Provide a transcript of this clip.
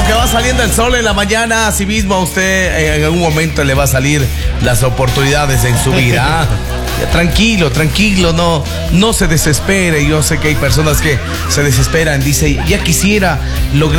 que va saliendo el sol en la mañana, así mismo a usted en algún momento le va a salir las oportunidades en su vida. Tranquilo, no se desespere. Yo sé que hay personas que se desesperan, dice, ya quisiera lograr